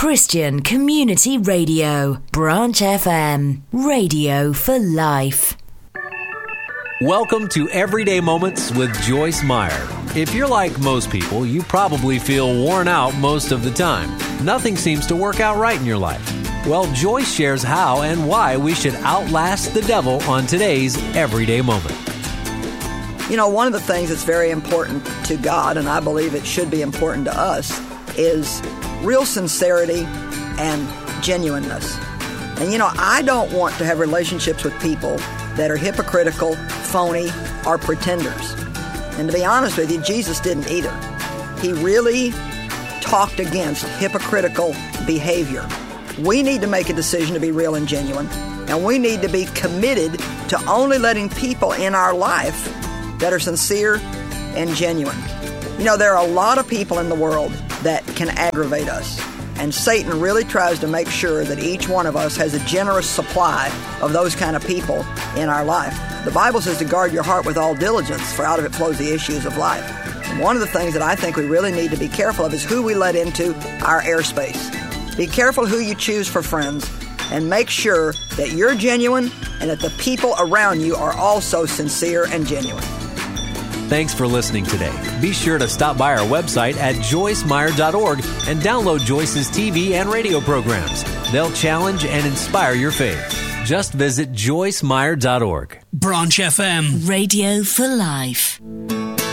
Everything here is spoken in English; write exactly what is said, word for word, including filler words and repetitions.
Christian Community Radio, Branch F M, radio for life. Welcome to Everyday Moments with Joyce Meyer. If you're like most people, you probably feel worn out most of the time. Nothing seems to work out right in your life. Well, Joyce shares how and why we should outlast the devil on today's Everyday Moment. You know, one of the things that's very important to God, and I believe it should be important to us, is real sincerity and genuineness. And you know, I don't want to have relationships with people that are hypocritical, phony, or pretenders. And to be honest with you, Jesus didn't either. He really talked against hypocritical behavior. We need to make a decision to be real and genuine, and we need to be committed to only letting people in our life that are sincere and genuine. You know, there are a lot of people in the world that can aggravate us, and Satan really tries to make sure that each one of us has a generous supply of those kind of people in our life. The Bible says to guard your heart with all diligence, for out of it flows the issues of life. And one of the things that I think we really need to be careful of is who we let into our airspace. Be careful who you choose for friends, and make sure that you're genuine and that the people around you are also sincere and genuine. Thanks for listening today. Be sure to stop by our website at joyce meyer dot org and download Joyce's T V and radio programs. They'll challenge and inspire your faith. Just visit joyce meyer dot org. Branch F M, radio for life.